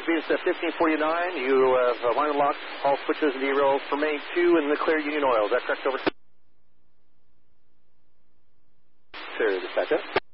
Venus at 1549. You have line locked all switches and derails for main 2 and the clear Union Oil. Is that correct? Over. Clear, dispatch.